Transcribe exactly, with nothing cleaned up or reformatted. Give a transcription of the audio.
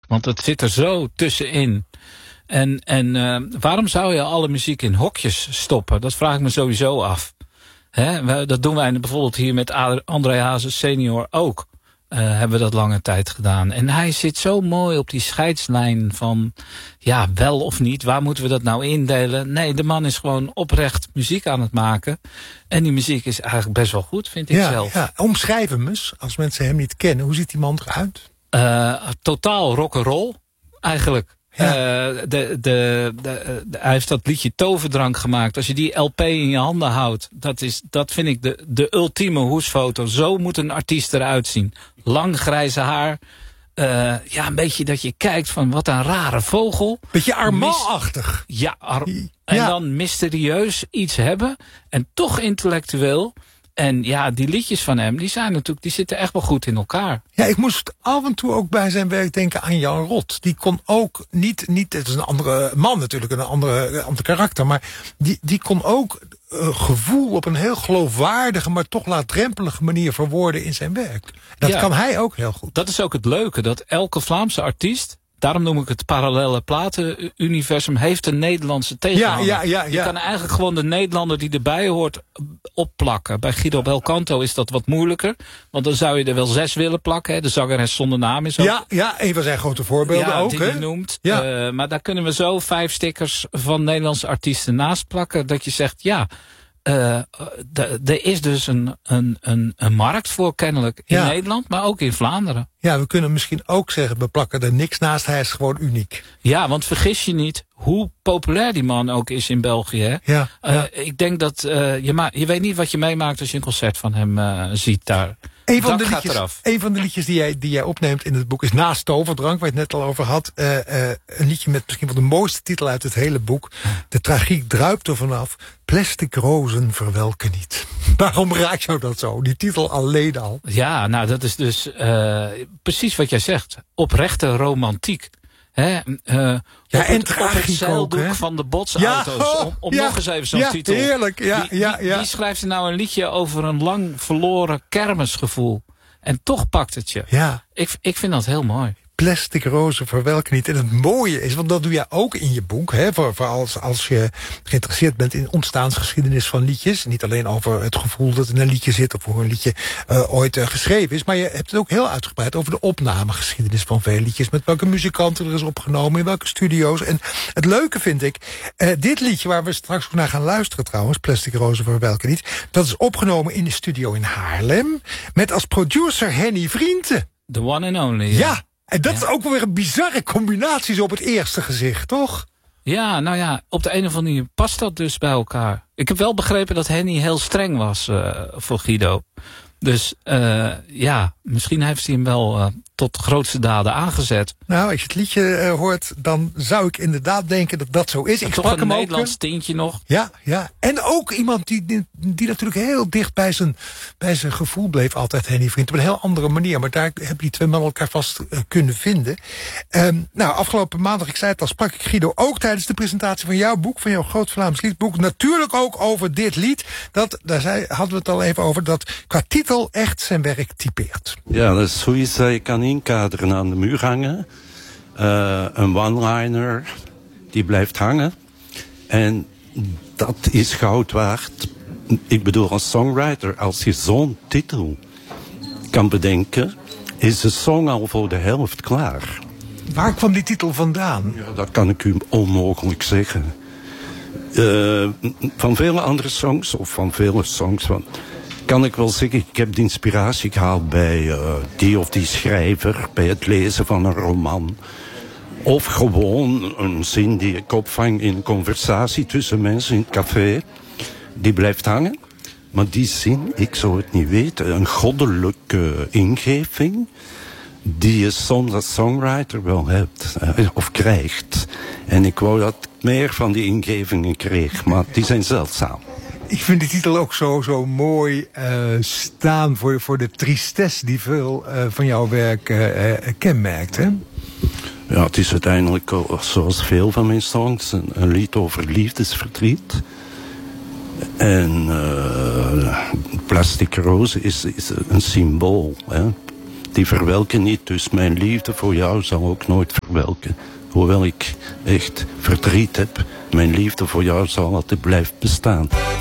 Want het zit er zo tussenin. En, en uh, waarom zou je alle muziek in hokjes stoppen? Dat vraag ik me sowieso af. Hè? We, dat doen wij bijvoorbeeld hier met André Hazes senior ook. Uh, hebben we dat lange tijd gedaan. En hij zit zo mooi op die scheidslijn van, ja, wel of niet. Waar moeten we dat nou indelen? Nee, de man is gewoon oprecht muziek aan het maken. En die muziek is eigenlijk best wel goed, vind ik ja, zelf. Ja. Omschrijf hem eens, als mensen hem niet kennen. Hoe ziet die man eruit? Uh, totaal rock'n'roll, eigenlijk. Ja. Uh, de, de, de, de, de, hij heeft dat liedje Toverdrank gemaakt. Als je die L P in je handen houdt, dat, is, dat vind ik de, de ultieme hoesfoto. Zo moet een artiest eruit zien. Lang grijze haar. Uh, ja, een beetje dat je kijkt van wat een rare vogel. Beetje Armand-achtig. Ja, Ar en ja. dan mysterieus iets hebben. En toch intellectueel. En ja, die liedjes van hem, die zijn natuurlijk, die zitten echt wel goed in elkaar. Ja, ik moest af en toe ook bij zijn werk denken aan Jan Rot. Die kon ook niet, niet het is een andere man natuurlijk, een andere, ander karakter. Maar die, die kon ook uh, gevoel op een heel geloofwaardige, maar toch laatdrempelige manier verwoorden in zijn werk. Dat ja, kan hij ook heel goed. Dat is ook het leuke, dat elke Vlaamse artiest, daarom noem ik het parallele platenuniversum, heeft een Nederlandse tegenhanger. Ja, ja, ja, ja. Je kan eigenlijk gewoon de Nederlander die erbij hoort opplakken. Bij Guido Belcanto is dat wat moeilijker. Want dan zou je er wel zes willen plakken. Hè. De zangeres zonder naam is ook. Ja, ja, een van zijn grote voorbeelden ja, ook. Die hè? je noemt. Ja. Uh, maar daar kunnen we zo vijf stickers van Nederlandse artiesten naast plakken. Dat je zegt, ja, uh, er is dus een, een, een, een markt voor kennelijk in ja. Nederland, maar ook in Vlaanderen. Ja, we kunnen misschien ook zeggen, we plakken er niks naast, hij is gewoon uniek. Ja, want vergis je niet hoe populair die man ook is in België. Hè? Ja, uh, ja. Ik denk dat, uh, je, ma je weet niet wat je meemaakt als je een concert van hem uh, ziet daar. Een van, de liedjes, een van de liedjes die jij, die jij opneemt in het boek is Naast Toverdrank, waar je het net al over had. Uh, uh, een liedje met misschien wel de mooiste titel uit het hele boek. De tragiek druipt er vanaf. Plastic rozen verwelken niet. Waarom raakt jou dat zo? Die titel alleen al. Ja, nou dat is dus uh, precies wat jij zegt. Oprechte romantiek. Hè, uh, ja, op en het, tragiek op het zeildoek ook, van de botsauto's. Ja, oh, om om ja, nog eens even zo'n ja, titel. Heerlijk, ja, wie, ja, wie, ja. wie schrijft er nou een liedje over een lang verloren kermisgevoel? En toch pakt het je. Ja. Ik, ik vind dat heel mooi. Plastic rozen verwelken niet. En het mooie is, want dat doe jij ook in je boek, hè, voor, voor als, als je geïnteresseerd bent in ontstaansgeschiedenis van liedjes. Niet alleen over het gevoel dat in een liedje zit of hoe een liedje uh, ooit uh, geschreven is, maar je hebt het ook heel uitgebreid over de opnamegeschiedenis van veel liedjes. Met welke muzikanten er is opgenomen, in welke studio's. En het leuke vind ik, uh, dit liedje waar we straks ook naar gaan luisteren trouwens, Plastic rozen verwelken niet, dat is opgenomen in de studio in Haarlem, met als producer Henny Vrienden. The one and only. Ja. ja. En dat ja. is ook wel weer een bizarre combinatie zo op het eerste gezicht, toch? Ja, nou ja, op de een of andere manier past dat dus bij elkaar. Ik heb wel begrepen dat Henny heel streng was uh, voor Guido. Dus uh, ja, misschien heeft hij hem wel uh, tot grootste daden aangezet. Nou, als je het liedje uh, hoort, dan zou ik inderdaad denken dat dat zo is. En ik toch sprak een hem Nederlands ook, tintje nog. Ja, ja. En ook iemand die, die, die natuurlijk heel dicht bij zijn, bij zijn gevoel bleef altijd, Henny Vriend. Op een heel andere manier, maar daar hebben die twee mannen elkaar vast uh, kunnen vinden. Um, nou, afgelopen maandag, ik zei het al, sprak ik Guido ook tijdens de presentatie van jouw boek, van jouw Groot Vlaams Liedboek. Natuurlijk ook over dit lied. Dat, daar zei, hadden we het al even over, dat qua titel echt zijn werk typeert. Ja, dat is zoiets dat je kan inkaderen aan de muur hangen. Uh, een one-liner die blijft hangen. En dat is goud waard. Ik bedoel, als songwriter, als je zo'n titel kan bedenken, is de song al voor de helft klaar. Waar kwam die titel vandaan? Ja, dat kan ik u onmogelijk zeggen. Uh, van vele andere songs, of van vele songs, van, kan ik wel zeggen, ik heb de inspiratie gehaald bij uh, die of die schrijver, bij het lezen van een roman. Of gewoon een zin die ik opvang in een conversatie tussen mensen in het café. Die blijft hangen. Maar die zin, ik zou het niet weten, een goddelijke ingeving die je soms als songwriter wel hebt, of krijgt. En ik wou dat ik meer van die ingevingen kreeg, maar die zijn zeldzaam. Ik vind die titel ook zo, zo mooi uh, staan voor, voor de tristesse die veel uh, van jouw werk uh, uh, kenmerkt, hè? Ja, het is uiteindelijk, zoals veel van mijn songs, een, een lied over liefdesverdriet. En uh, Plastic Roze is, is een symbool, hè? die verwelken niet. Dus mijn liefde voor jou zal ook nooit verwelken. Hoewel ik echt verdriet heb, mijn liefde voor jou zal altijd blijven bestaan.